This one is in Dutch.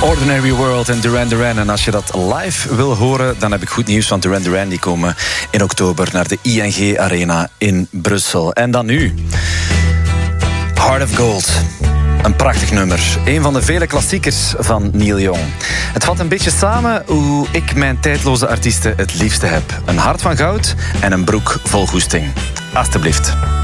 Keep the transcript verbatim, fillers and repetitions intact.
Ordinary World en Duran Duran. En als je dat live wil horen, dan heb ik goed nieuws. Want Duran Duran die komen in oktober naar de I N G Arena in Brussel. En dan nu Heart of Gold. Een prachtig nummer. Een van de vele klassiekers van Neil Young. Het vat een beetje samen hoe ik mijn tijdloze artiesten het liefste heb. Een hart van goud en een broek vol goesting. Alsjeblieft.